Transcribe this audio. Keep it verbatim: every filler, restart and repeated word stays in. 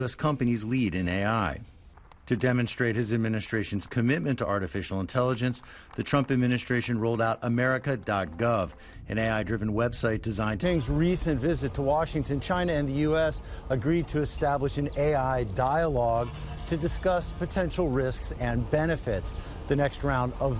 U S companies lead in A I. To demonstrate his administration's commitment to artificial intelligence, the Trump administration rolled out America dot gov, an A I-driven website designed to... Beijing's recent visit to Washington, China and the U S agreed to establish an A I dialogue to discuss potential risks and benefits. The next round of